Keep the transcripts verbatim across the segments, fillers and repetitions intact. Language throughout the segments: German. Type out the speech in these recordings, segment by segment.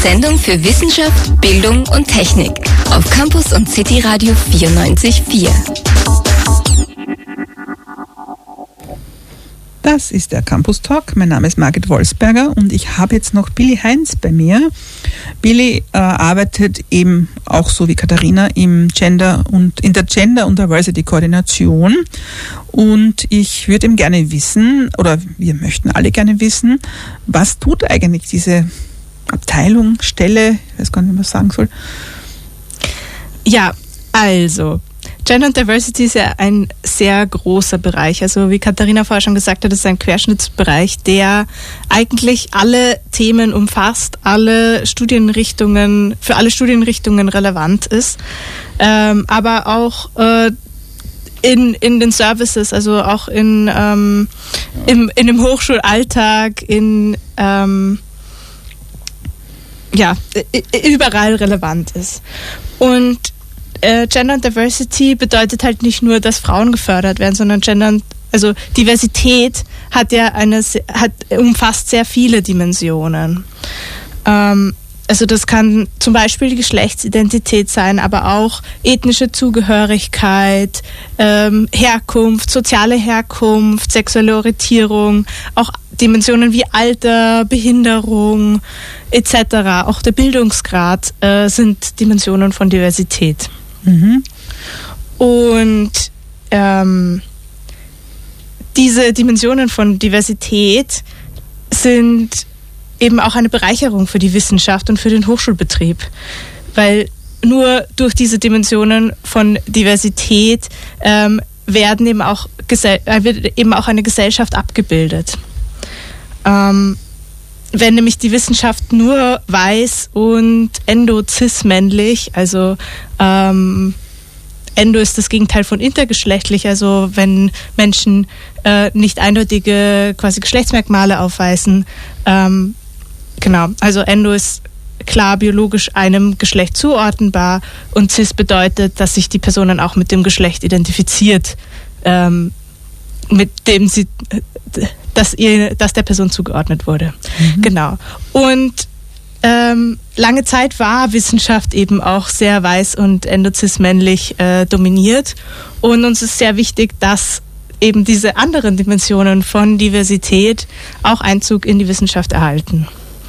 Sendung für Wissenschaft, Bildung und Technik auf Campus und City Radio vierundneunzig Komma vier. Das ist der Campus Talk. Mein Name ist Margit Wolfsberger und ich habe jetzt noch Billy Heinz bei mir. Billy äh, arbeitet eben auch so wie Katharina im Gender und in der Gender- und Diversity-Koordination. Und ich würde ihm gerne wissen, oder wir möchten alle gerne wissen, was tut eigentlich diese Abteilung, Stelle, ich weiß gar nicht, wie man sagen soll. Ja, also Gender und Diversity ist ja ein sehr großer Bereich. Also wie Katharina vorher schon gesagt hat, ist es ein Querschnittsbereich, der eigentlich alle Themen umfasst, alle Studienrichtungen, für alle Studienrichtungen relevant ist, ähm, aber auch äh, in, in den Services, also auch in, ähm, im, in dem Hochschulalltag, in ähm, ja, überall relevant ist. Und äh, Gender und Diversity bedeutet halt nicht nur, dass Frauen gefördert werden, sondern Gender und, also Diversität hat ja eine, hat, umfasst sehr viele Dimensionen. Ähm, also das kann zum Beispiel die Geschlechtsidentität sein, aber auch ethnische Zugehörigkeit, ähm, Herkunft, soziale Herkunft, sexuelle Orientierung, auch Dimensionen wie Alter, Behinderung et cetera. Auch der Bildungsgrad äh, sind Dimensionen von Diversität. Mhm. Und ähm, diese Dimensionen von Diversität sind eben auch eine Bereicherung für die Wissenschaft und für den Hochschulbetrieb, weil nur durch diese Dimensionen von Diversität ähm, werden eben auch gesell- äh, wird eben auch eine Gesellschaft abgebildet. Ähm, wenn nämlich die Wissenschaft nur weiß und endo-cis-männlich, also ähm, endo ist das Gegenteil von intergeschlechtlich, also wenn Menschen äh, nicht eindeutige quasi Geschlechtsmerkmale aufweisen, ähm, genau, also endo ist klar biologisch einem Geschlecht zuordnenbar und cis bedeutet, dass sich die Person dann auch mit dem Geschlecht identifiziert, ähm, mit dem sie dass ihr, dass der Person zugeordnet wurde. Mhm. Genau. Und ähm, lange Zeit war Wissenschaft eben auch sehr weiß und endo-cis-männlich äh, dominiert. Und uns ist sehr wichtig, dass eben diese anderen Dimensionen von Diversität auch Einzug in die Wissenschaft erhalten.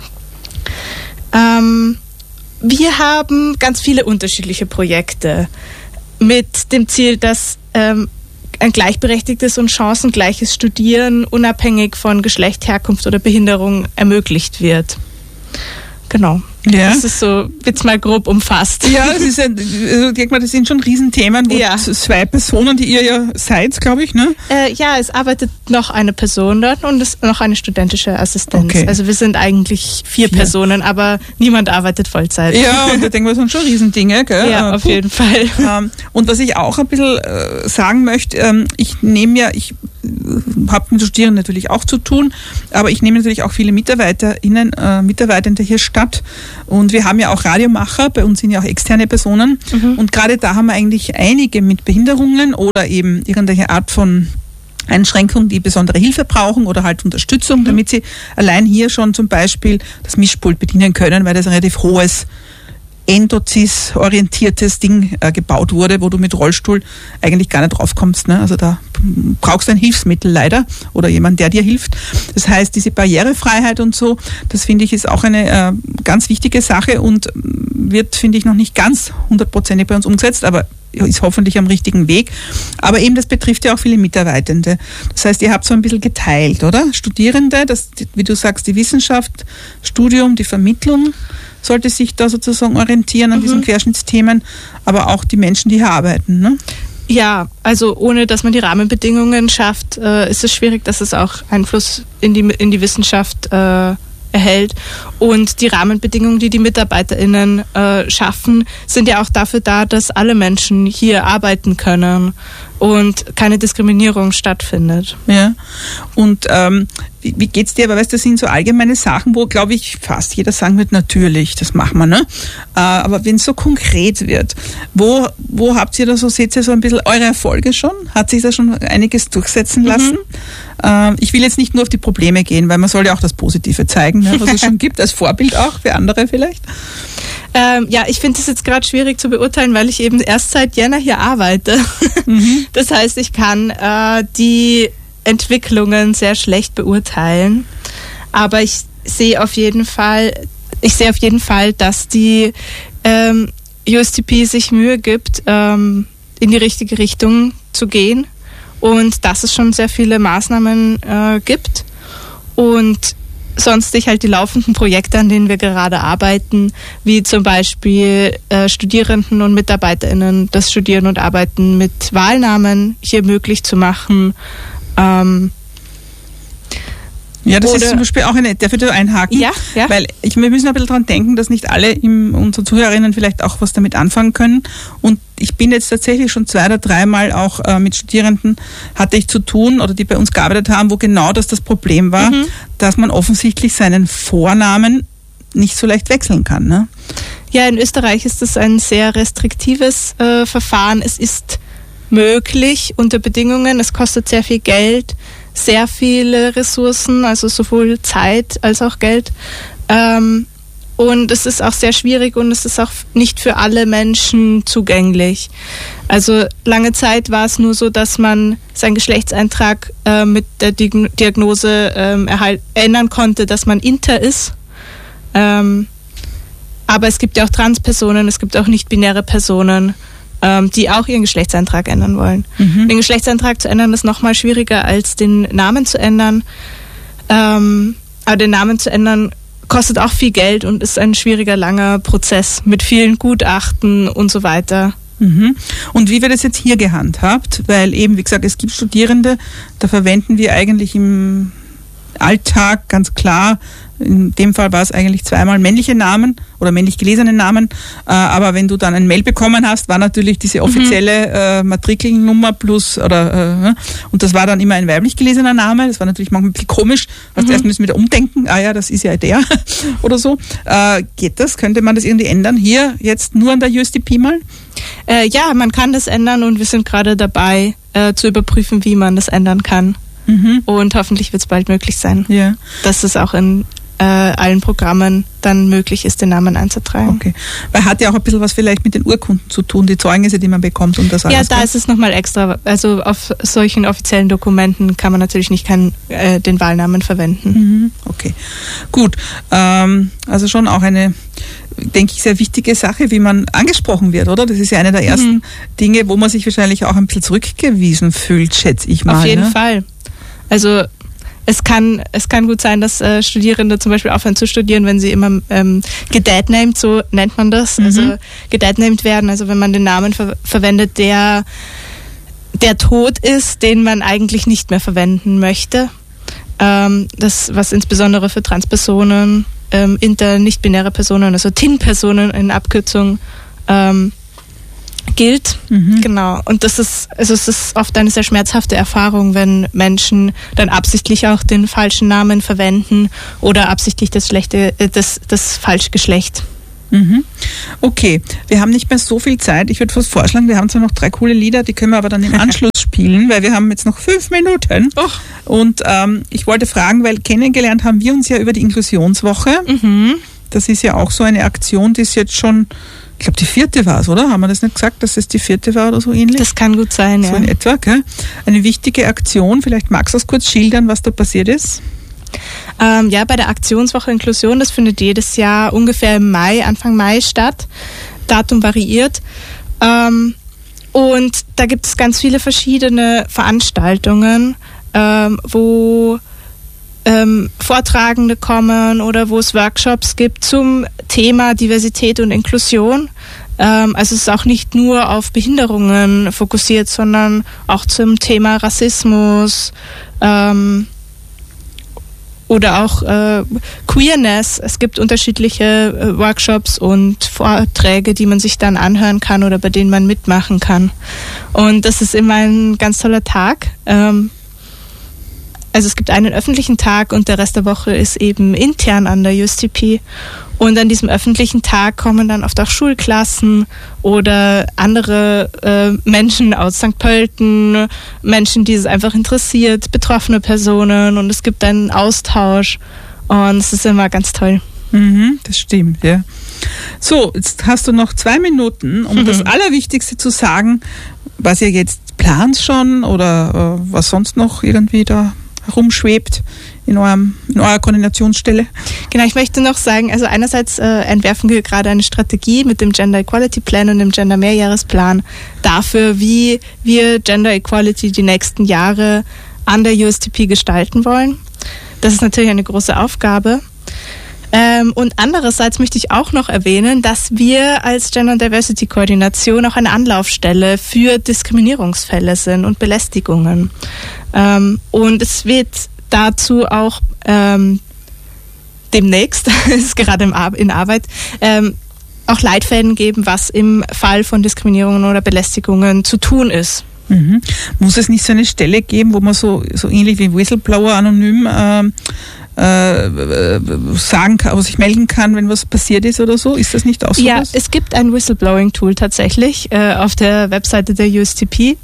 Ähm, wir haben ganz viele unterschiedliche Projekte mit dem Ziel, dass ähm, ein gleichberechtigtes und chancengleiches Studieren unabhängig von Geschlecht, Herkunft oder Behinderung ermöglicht wird. Genau. Ja. Das ist so, jetzt mal grob umfasst. Ja, das ist ein, also ich denke mal, das sind schon Riesenthemen, wo ja. zwei Personen, die ihr ja seid, glaube ich, ne? Äh, ja, es arbeitet noch eine Person dort und es noch eine studentische Assistenz. Okay. Also wir sind eigentlich vier, vier Personen, aber niemand arbeitet Vollzeit. Ja, und ich denke mal, das sind schon Riesendinge, gell? Ja, äh, auf puh. jeden Fall. Ähm, und was ich auch ein bisschen äh, sagen möchte, ähm, ich nehme ja, ich äh, habe mit Studierenden natürlich auch zu tun, aber ich nehme natürlich auch viele MitarbeiterInnen, äh, Mitarbeitende hier statt. Und wir haben ja auch Radiomacher, bei uns sind ja auch externe Personen. Mhm. Und gerade da haben wir eigentlich einige mit Behinderungen oder eben irgendeine Art von Einschränkung, die besondere Hilfe brauchen oder halt Unterstützung, mhm. damit sie allein hier schon zum Beispiel das Mischpult bedienen können, weil das ein relativ hohes endo-cis-orientiertes Ding äh, gebaut wurde, wo du mit Rollstuhl eigentlich gar nicht draufkommst. Ne? Also da brauchst du ein Hilfsmittel leider oder jemand, der dir hilft. Das heißt, diese Barrierefreiheit und so, das finde ich ist auch eine äh, ganz wichtige Sache und wird, finde ich, noch nicht ganz hundertprozentig bei uns umgesetzt, aber ist hoffentlich am richtigen Weg. Aber eben, das betrifft ja auch viele Mitarbeitende. Das heißt, ihr habt so ein bisschen geteilt, oder? Studierende, das, wie du sagst, die Wissenschaft, Studium, die Vermittlung sollte sich da sozusagen orientieren an mhm. diesen Querschnittsthemen, aber auch die Menschen, die hier arbeiten, ne? Ja, also ohne, dass man die Rahmenbedingungen schafft, äh, ist es schwierig, dass es auch Einfluss in die, in die Wissenschaft äh, erhält. Und die Rahmenbedingungen, die die MitarbeiterInnen äh, schaffen, sind ja auch dafür da, dass alle Menschen hier arbeiten können und keine Diskriminierung stattfindet. Ja, und ähm, wie, wie geht's dir? Aber weißt du, das sind so allgemeine Sachen, wo, glaube ich, fast jeder sagen wird, natürlich, das machen wir, ne? Äh, aber wenn es so konkret wird, wo, wo habt ihr da so, seht ihr so ein bisschen eure Erfolge schon? Hat sich da schon einiges durchsetzen lassen? Mhm. Äh, ich will jetzt nicht nur auf die Probleme gehen, weil man soll ja auch das Positive zeigen, ne, was es schon gibt, als Vorbild auch für andere vielleicht. Ähm, ja, ich finde es jetzt gerade schwierig zu beurteilen, weil ich eben erst seit Jänner hier arbeite. Mhm. Das heißt, ich kann äh, die Entwicklungen sehr schlecht beurteilen. Aber ich sehe auf jeden Fall, ich sehe auf jeden Fall, dass die ähm, U S T P sich Mühe gibt, ähm, in die richtige Richtung zu gehen und dass es schon sehr viele Maßnahmen äh, gibt und sonstig halt die laufenden Projekte, an denen wir gerade arbeiten, wie zum Beispiel äh, Studierenden und MitarbeiterInnen das Studieren und Arbeiten mit Wahlnamen hier möglich zu machen. Ähm, Ja, das ist zum Beispiel auch eine, darf ich da einhaken? Ja, ja. Weil ich, wir müssen ein bisschen dran denken, dass nicht alle im, unsere Zuhörerinnen vielleicht auch was damit anfangen können. Und ich bin jetzt tatsächlich schon zwei oder dreimal auch äh, mit Studierenden hatte ich zu tun oder die bei uns gearbeitet haben, wo genau das das Problem war, mhm. dass man offensichtlich seinen Vornamen nicht so leicht wechseln kann. Ne? Ja, in Österreich ist das ein sehr restriktives äh, Verfahren. Es ist möglich unter Bedingungen, es kostet sehr viel Geld, sehr viele Ressourcen, also sowohl Zeit als auch Geld. Ähm, und es ist auch sehr schwierig und es ist auch nicht für alle Menschen zugänglich. Also lange Zeit war es nur so, dass man seinen Geschlechtseintrag äh, mit der Diagnose ähm, erhalt- ändern konnte, dass man inter ist. Ähm, aber es gibt ja auch Transpersonen, es gibt auch nicht-binäre Personen, ähm, die auch ihren Geschlechtseintrag ändern wollen. Mhm. Den Geschlechtseintrag zu ändern ist nochmal schwieriger als den Namen zu ändern. Ähm, aber den Namen zu ändern kostet auch viel Geld und ist ein schwieriger, langer Prozess mit vielen Gutachten und so weiter. Mhm. Und wie wird es jetzt hier gehandhabt? Weil eben, wie gesagt, es gibt Studierende, da verwenden wir eigentlich im Alltag ganz klar, in dem Fall war es eigentlich zweimal männliche Namen oder männlich gelesene Namen, äh, aber wenn du dann ein Mail bekommen hast, war natürlich diese offizielle mhm. äh, Matrikelnummer plus, oder äh, und das war dann immer ein weiblich gelesener Name, das war natürlich manchmal ein bisschen komisch, also mhm. erst müssen wir da umdenken, ah ja, das ist ja der oder so. Äh, geht das? Könnte man das irgendwie ändern? Hier jetzt nur an der U S T P mal? Äh, ja, man kann das ändern und wir sind gerade dabei äh, zu überprüfen, wie man das ändern kann. Mhm. Und hoffentlich wird es bald möglich sein, ja. dass es auch in äh, allen Programmen dann möglich ist, den Namen einzutragen. Okay. Weil hat ja auch ein bisschen was vielleicht mit den Urkunden zu tun, die Zeugnisse, die man bekommt und das alles. Ja, da kann. ist es nochmal extra. Also auf solchen offiziellen Dokumenten kann man natürlich nicht kein, äh, den Wahlnamen verwenden. Mhm. Okay, gut. Ähm, also schon auch eine, denke ich, sehr wichtige Sache, wie man angesprochen wird, oder? Das ist ja eine der ersten mhm. Dinge, wo man sich wahrscheinlich auch ein bisschen zurückgewiesen fühlt, schätze ich mal. Auf jeden ne? Fall. Also es kann, es kann gut sein, dass äh, Studierende zum Beispiel aufhören zu studieren, wenn sie immer ähm, gedadnamed, so nennt man das, mhm. also gedadnamed werden, also wenn man den Namen ver- verwendet, der, der tot ist, den man eigentlich nicht mehr verwenden möchte. Ähm, das, was insbesondere für Transpersonen, ähm, inter-, nicht-binäre Personen, also T I N-Personen in Abkürzung, ähm, gilt. Mhm. Genau. Und das ist, also es ist oft eine sehr schmerzhafte Erfahrung, wenn Menschen dann absichtlich auch den falschen Namen verwenden oder absichtlich das schlechte, das, das falsche Geschlecht. Mhm. Okay, wir haben nicht mehr so viel Zeit. Ich würde fast vorschlagen, wir haben zwar noch drei coole Lieder, die können wir aber dann im Anschluss spielen, weil wir haben jetzt noch fünf Minuten. Och. Und ähm, ich wollte fragen, weil kennengelernt haben wir uns ja über die Inklusionswoche. Mhm. Das ist ja auch so eine Aktion, die ist jetzt schon, ich glaube, die vierte war es, oder? Haben wir das nicht gesagt, dass es die vierte war oder so ähnlich? Das kann gut sein, so ja. So in etwa, gell? Eine wichtige Aktion. Vielleicht magst du das kurz schildern, was da passiert ist? Ähm, ja, bei der Aktionswoche Inklusion, das findet jedes Jahr ungefähr im Mai, Anfang Mai statt. Datum variiert. Ähm, und da gibt es ganz viele verschiedene Veranstaltungen, ähm, wo Ähm, Vortragende kommen oder wo es Workshops gibt zum Thema Diversität und Inklusion. Ähm, also es ist auch nicht nur auf Behinderungen fokussiert, sondern auch zum Thema Rassismus ähm, oder auch äh, Queerness. Es gibt unterschiedliche äh, Workshops und Vorträge, die man sich dann anhören kann oder bei denen man mitmachen kann. Und das ist immer ein ganz toller Tag. Ähm, also es gibt einen öffentlichen Tag und der Rest der Woche ist eben intern an der U S T P. Und an diesem öffentlichen Tag kommen dann oft auch Schulklassen oder andere äh, Menschen aus Sankt Pölten, Menschen, die es einfach interessiert, betroffene Personen, und es gibt einen Austausch und es ist immer ganz toll. Mhm, das stimmt, ja. So, jetzt hast du noch zwei Minuten, um mhm. das Allerwichtigste zu sagen, was ihr jetzt plant schon oder äh, was sonst noch irgendwie da herumschwebt in, eurem, in eurer Koordinationsstelle. Genau, ich möchte noch sagen, also einerseits äh, entwerfen wir gerade eine Strategie mit dem Gender Equality Plan und dem Gender Mehrjahresplan dafür, wie wir Gender Equality die nächsten Jahre an der U S T P gestalten wollen. Das ist natürlich eine große Aufgabe. Ähm, und andererseits möchte ich auch noch erwähnen, dass wir als Gender und Diversity Koordination auch eine Anlaufstelle für Diskriminierungsfälle sind und Belästigungen. Ähm, und es wird dazu auch ähm, demnächst, ist gerade im Ar- in Arbeit, ähm, auch Leitfäden geben, was im Fall von Diskriminierungen oder Belästigungen zu tun ist. Mhm. Muss es nicht so eine Stelle geben, wo man so, so ähnlich wie Whistleblower anonym ähm, äh, sagen kann, aber sich melden kann, wenn was passiert ist oder so? Ist das nicht auch so? Ja, es gibt ein Whistleblowing-Tool tatsächlich äh, auf der Webseite der U S T P.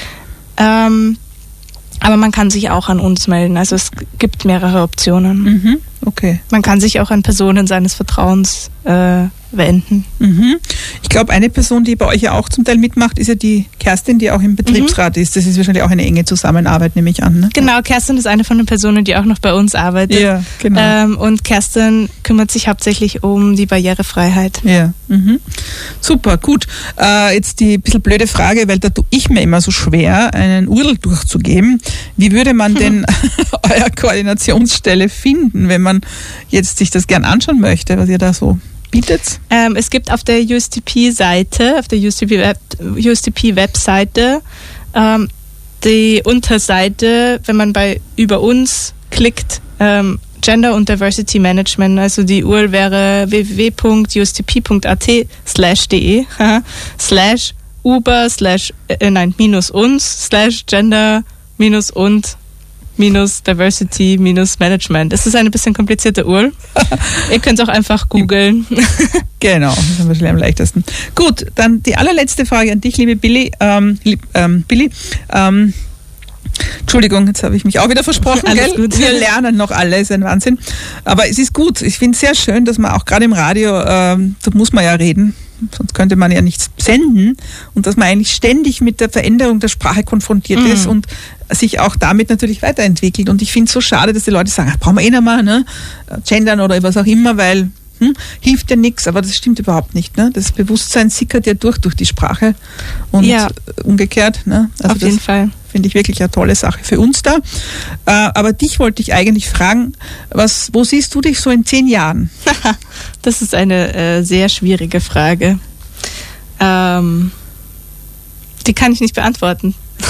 Ähm, aber man kann sich auch an uns melden. Also es gibt mehrere Optionen. Mhm. Okay. Man kann sich auch an Personen seines Vertrauens äh, wenden. Mhm. Ich glaube, eine Person, die bei euch ja auch zum Teil mitmacht, ist ja die Kerstin, die auch im Betriebsrat mhm. ist. Das ist wahrscheinlich auch eine enge Zusammenarbeit, nehme ich an. Ne? Genau, Kerstin ist eine von den Personen, die auch noch bei uns arbeitet. Ja, genau. Ähm, und Kerstin kümmert sich hauptsächlich um die Barrierefreiheit. Ja, mhm. Super, gut. Äh, jetzt die bisschen blöde Frage, weil da tue ich mir immer so schwer, einen U R L durchzugeben. Wie würde man denn eure Koordinationsstelle finden, wenn man jetzt sich das gern anschauen möchte, was ihr da so bietet? Ähm, es gibt auf der U S T P-Seite, auf der U S T P-Web, U S T P-Webseite ähm, die Unterseite, wenn man bei über uns klickt, ähm, Gender und Diversity Management, also die U R L wäre w w w punkt u s t p punkt a t slash de slash uber slash äh, nein, minus uns slash gender minus und minus Diversity minus Management. Es ist eine bisschen komplizierte U R L. Ihr könnt es auch einfach googeln. Genau, das ist wahrscheinlich am leichtesten. Gut, dann die allerletzte Frage an dich, liebe Billy. Ähm, lieb, ähm, Billy, ähm, Entschuldigung, jetzt habe ich mich auch wieder versprochen. Alles Gell? gut. Wir lernen noch alle, ist ein Wahnsinn. Aber es ist gut. Ich finde es sehr schön, dass man auch gerade im Radio, ähm, da muss man ja reden, sonst könnte man ja nichts senden, und dass man eigentlich ständig mit der Veränderung der Sprache konfrontiert mhm. ist und sich auch damit natürlich weiterentwickelt. Und ich finde es so schade, dass die Leute sagen, ach, brauchen wir eh nicht mehr, ne? Gendern oder was auch immer, weil hm, hilft ja nichts, aber das stimmt überhaupt nicht. Ne? Das Bewusstsein sickert ja durch durch die Sprache und ja. umgekehrt. Ne? Also auf jeden Fall. Finde ich wirklich eine tolle Sache für uns da. Äh, aber dich wollte ich eigentlich fragen, was, wo siehst du dich so in zehn Jahren? Das ist eine äh, sehr schwierige Frage. Ähm, die kann ich nicht beantworten.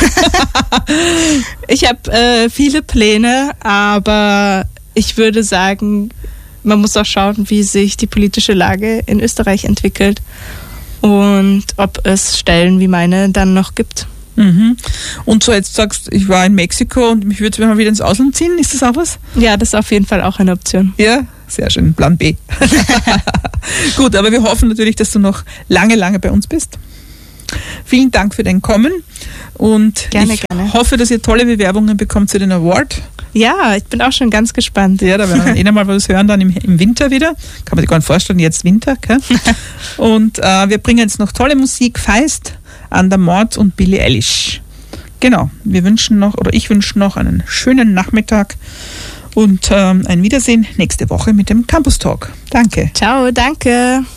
Ich habe äh, viele Pläne, aber ich würde sagen, man muss auch schauen, wie sich die politische Lage in Österreich entwickelt und ob es Stellen wie meine dann noch gibt. Mhm. Und so jetzt sagst, ich war in Mexiko und mich würde es mal wieder ins Ausland ziehen, ist das auch was? Ja, das ist auf jeden Fall auch eine Option. Ja, sehr schön, Plan B. Gut, aber wir hoffen natürlich, dass du noch lange, lange bei uns bist. Vielen Dank für dein Kommen und gerne, ich gerne. hoffe, dass ihr tolle Bewerbungen bekommt für den Award. Ja, ich bin auch schon ganz gespannt. Ja, da werden wir eh mal was hören dann im, im Winter wieder. Kann man sich gar nicht vorstellen, jetzt Winter. Gell? Und äh, wir bringen jetzt noch tolle Musik, Feist, Andermord und Billie Eilish. Genau, wir wünschen noch, oder ich wünsche noch einen schönen Nachmittag und ähm, ein Wiedersehen nächste Woche mit dem Campus Talk. Danke. Ciao, danke.